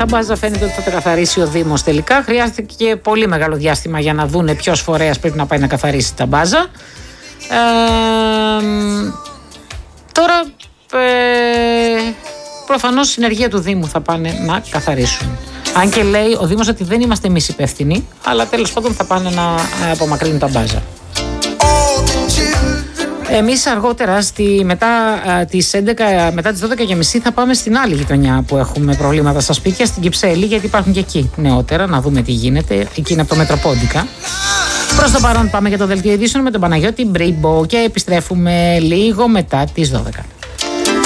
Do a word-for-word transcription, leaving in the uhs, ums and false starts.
τα μπάζα φαίνεται ότι θα τα καθαρίσει ο Δήμος τελικά. Χρειάστηκε πολύ μεγάλο διάστημα για να δούνε ποιος φορέας πρέπει να πάει να καθαρίσει τα μπάζα. Ε, τώρα ε, προφανώς συνεργεία του Δήμου θα πάνε να καθαρίσουν. Αν και λέει ο Δήμος ότι δεν είμαστε εμείς υπεύθυνοι, αλλά τέλος πάντων θα πάνε να απομακρύνουν τα μπάζα. Εμείς αργότερα στη, μετά, τις έντεκα, μετά τις δώδεκα και μισή θα πάμε στην άλλη γειτονιά που έχουμε προβλήματα στα σπίτια, στην Κυψέλη, γιατί υπάρχουν και εκεί νεότερα, να δούμε τι γίνεται. Εκεί είναι από το Μετροπόντικα. Προς το παρόν πάμε για το δελτίο ειδήσεων με τον Παναγιώτη Μπρίμπο και επιστρέφουμε λίγο μετά τις δώδεκα.